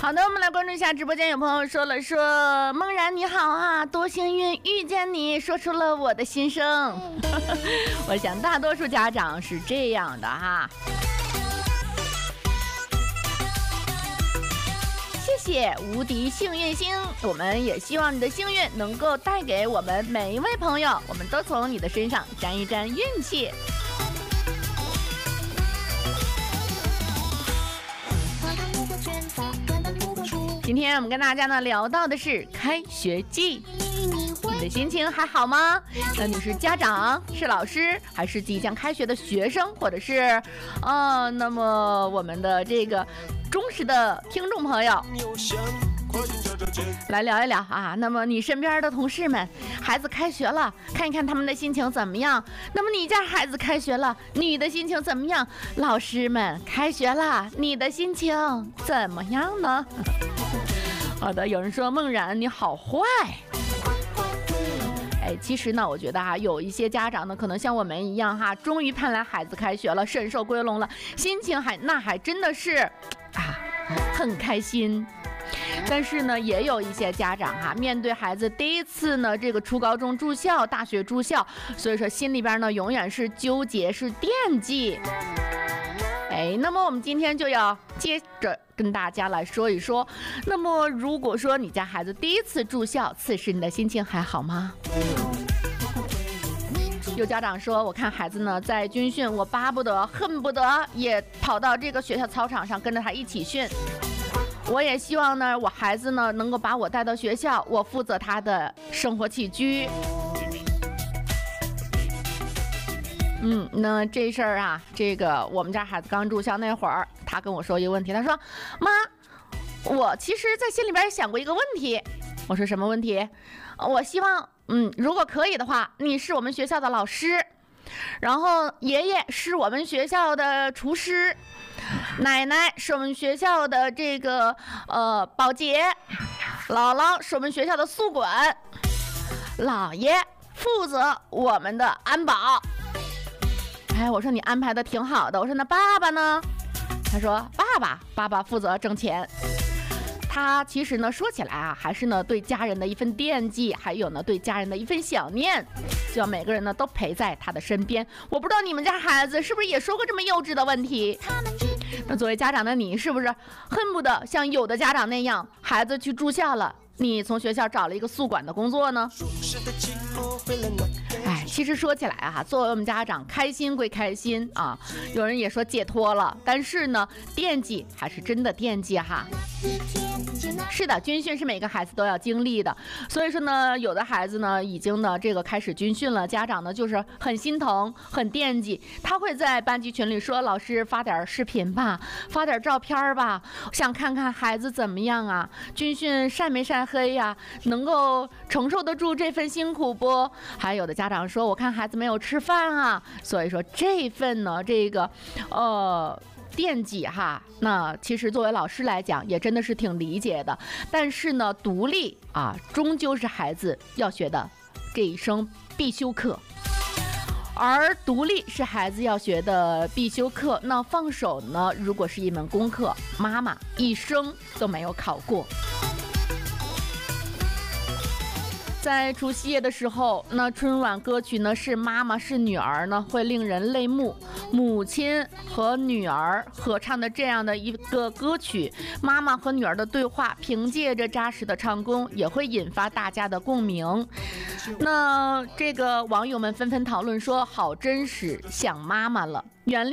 好的，我们来关注一下直播间，有朋友说了，说梦然你好啊，多幸运遇见你，说出了我的心声。我想大多数家长是这样的哈。谢谢无敌幸运星，我们也希望你的幸运能够带给我们每一位朋友，我们都从你的身上沾一沾运气。今天我们跟大家呢聊到的是开学季，你的心情还好吗？那你是家长，是老师，还是即将开学的学生，或者是那么我们的这个忠实的听众朋友，来聊一聊啊。那么你身边的同事们，孩子开学了，看一看他们的心情怎么样？那么你家孩子开学了，你的心情怎么样？老师们开学了，你的心情怎么样呢？好的，有人说梦然你好坏。其实呢，我觉得有一些家长呢，可能像我们一样终于盼来孩子开学了，神兽归笼了，心情还真的是很开心。但是呢，也有一些家长面对孩子第一次呢这个初高中住校、大学住校，所以说心里边呢永远是纠结，是惦记。那么我们今天就要接着跟大家来说一说，那么如果说你家孩子第一次住校，此时你的心情还好吗？有家长说，我看孩子呢在军训，我巴不得恨不得也跑到这个学校操场上跟着他一起训。我也希望呢我孩子呢能够把我带到学校，我负责他的生活起居。那这事儿这个我们家孩子刚住校那会儿，他跟我说一个问题，他说妈，我其实在心里边想过一个问题。我说什么问题？我希望如果可以的话，你是我们学校的老师，然后爷爷是我们学校的厨师，奶奶是我们学校的这个保洁，姥姥是我们学校的宿管，姥爷负责我们的安保。我说你安排的挺好的。我说那爸爸呢？他说爸爸负责挣钱。他其实呢说起来还是呢对家人的一份惦记，还有呢对家人的一份想念，希望每个人呢都陪在他的身边。我不知道你们家孩子是不是也说过这么幼稚的问题？那作为家长的你，是不是恨不得像有的家长那样，孩子去住校了，你从学校找了一个宿管的工作呢？其实说起来作为我们家长，开心归开心有人也说解脱了，但是呢惦记还是真的惦记是的，军训是每个孩子都要经历的，所以说呢有的孩子呢已经呢这个开始军训了，家长呢就是很心疼很惦记，他会在班级群里说，老师发点视频吧，发点照片吧，想看看孩子怎么样军训晒没晒黑能够承受得住这份辛苦不？还有的家长说，我看孩子没有吃饭所以说这份呢这个惦记那其实作为老师来讲也真的是挺理解的。但是呢独立终究是孩子要学的这一生必修课，而独立是孩子要学的必修课，那放手呢如果是一门功课，妈妈一生都没有考过。在除夕夜的时候，那春晚歌曲呢是妈妈是女儿呢会令人泪目，母亲和女儿合唱的这样的一个歌曲，妈妈和女儿的对话凭借着扎实的唱功也会引发大家的共鸣。那这个网友们纷纷讨论说，好真实，想妈妈了，原谅